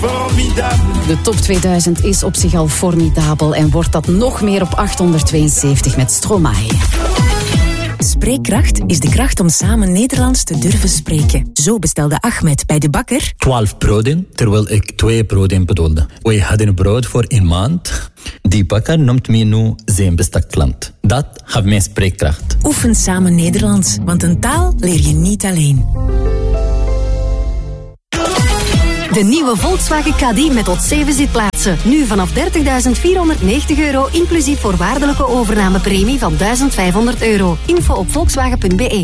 De top 2000 is op zich al formidabel en wordt dat nog meer op 872 met Stromae. Spreekkracht is de kracht om samen Nederlands te durven spreken. Zo bestelde Ahmed bij de bakker 12 broden, terwijl ik 2 broden bedoelde. Wij hadden brood voor 1 maand. Die bakker noemt me nu zijn beste klant. Dat gaf mij spreekkracht. Oefen samen Nederlands, want een taal leer je niet alleen. De nieuwe Volkswagen Caddy met tot 7 zitplaatsen. Nu vanaf €30.490, inclusief voorwaardelijke overnamepremie van €1.500. Info op volkswagen.be.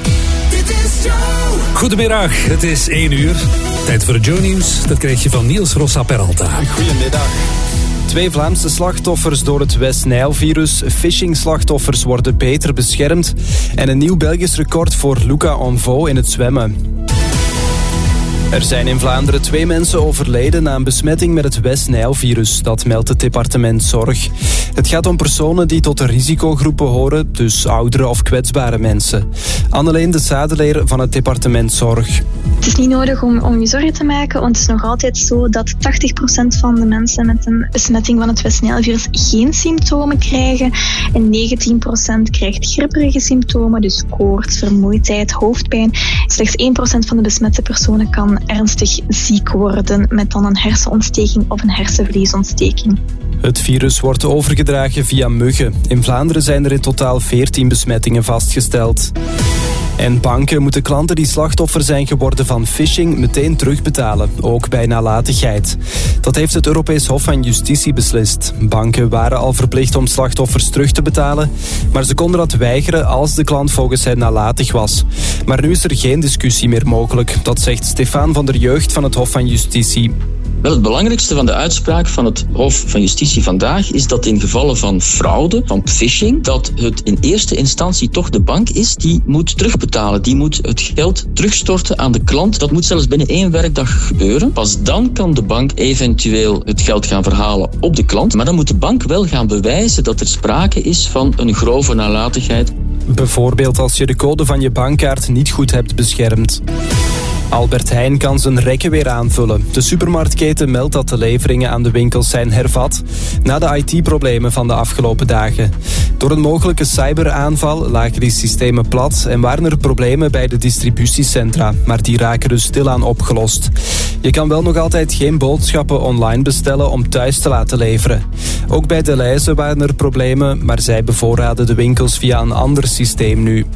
Goedemiddag, het is 1 uur. Tijd voor het Joe Nieuws. Dat krijg je van Niels Rossa Peralta. Goedemiddag. 2 Vlaamse slachtoffers door het West-Nijl-virus. Phishing-slachtoffers worden beter beschermd. En een nieuw Belgisch record voor Luca Onvo in het zwemmen. Er zijn in Vlaanderen 2 mensen overleden na een besmetting met het West-Nijl-virus. Dat meldt het departement Zorg. Het gaat om personen die tot de risicogroepen horen, dus oudere of kwetsbare mensen. Anneleen de Zadeleer van het departement Zorg. Het is niet nodig om je zorgen te maken, want het is nog altijd zo dat 80% van de mensen met een besmetting van het West-Nijl-virus geen symptomen krijgen. En 19% krijgt gripperige symptomen, dus koorts, vermoeidheid, hoofdpijn. Slechts 1% van de besmette personen kan ernstig ziek worden met dan een hersenontsteking of een hersenvliesontsteking. Het virus wordt overgedragen via muggen. In Vlaanderen zijn er in totaal 14 besmettingen vastgesteld. En banken moeten klanten die slachtoffer zijn geworden van phishing meteen terugbetalen, ook bij nalatigheid. Dat heeft het Europees Hof van Justitie beslist. Banken waren al verplicht om slachtoffers terug te betalen, maar ze konden dat weigeren als de klant volgens hen nalatig was. Maar nu is er geen discussie meer mogelijk, dat zegt Stefan van der Jeugd van het Hof van Justitie. Wel, het belangrijkste van de uitspraak van het Hof van Justitie vandaag is dat in gevallen van fraude, van phishing, dat het in eerste instantie toch de bank is die moet terugbetalen. Die moet het geld terugstorten aan de klant. Dat moet zelfs binnen 1 werkdag gebeuren. Pas dan kan de bank eventueel het geld gaan verhalen op de klant. Maar dan moet de bank wel gaan bewijzen dat er sprake is van een grove nalatigheid. Bijvoorbeeld als je de code van je bankkaart niet goed hebt beschermd. Albert Heijn kan zijn rekken weer aanvullen. De supermarktketen meldt dat de leveringen aan de winkels zijn hervat na de IT-problemen van de afgelopen dagen. Door een mogelijke cyberaanval lagen die systemen plat en waren er problemen bij de distributiecentra, maar die raken dus stilaan opgelost. Je kan wel nog altijd geen boodschappen online bestellen om thuis te laten leveren. Ook bij Delhaize waren er problemen, maar zij bevoorraden de winkels via een ander systeem nu.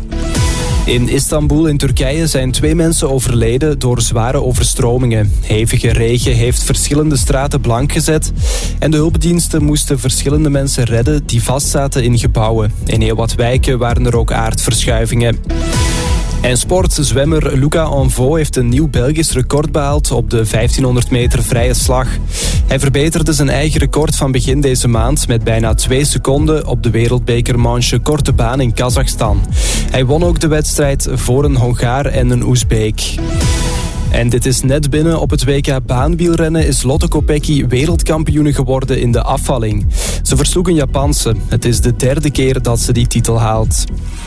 In Istanbul in Turkije zijn 2 mensen overleden door zware overstromingen. Hevige regen heeft verschillende straten blank gezet en de hulpdiensten moesten verschillende mensen redden die vastzaten in gebouwen. In heel wat wijken waren er ook aardverschuivingen. En sportzwemmer Luca Onvo heeft een nieuw Belgisch record behaald op de 1500 meter vrije slag. Hij verbeterde zijn eigen record van begin deze maand met bijna 2 seconden op de wereldbekermanche korte baan in Kazachstan. Hij won ook de wedstrijd voor een Hongaar en een Oezbeek. En dit is net binnen. Op het WK baanwielrennen is Lotte Kopecky wereldkampioene geworden in de afvalling. Ze versloeg een Japanse. Het is de 3e keer dat ze die titel haalt.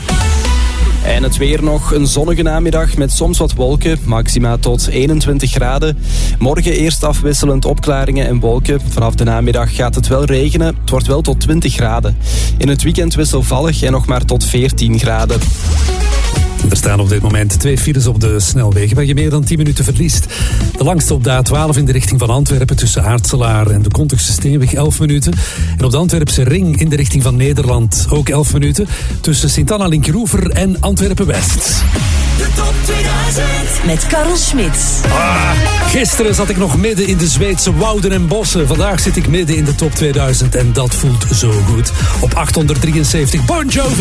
En het weer nog, een zonnige namiddag met soms wat wolken, maxima tot 21 graden. Morgen eerst afwisselend opklaringen en wolken. Vanaf de namiddag gaat het wel regenen, het wordt wel tot 20 graden. In het weekend wisselvallig en nog maar tot 14 graden. Er staan op dit moment 2 files op de snelwegen waar je meer dan 10 minuten verliest. De langste op de A12 in de richting van Antwerpen tussen Aartselaar en de Kontigse Steenweg 11 minuten. En op de Antwerpse ring in de richting van Nederland ook 11 minuten tussen Sint-Anna Linkeroever en Antwerpen-West. De top 2000 met Karel Smits. Gisteren zat ik nog midden in de Zweedse wouden en bossen. Vandaag zit ik midden in de top 2000 en dat voelt zo goed. Op 873 Bon Jovi.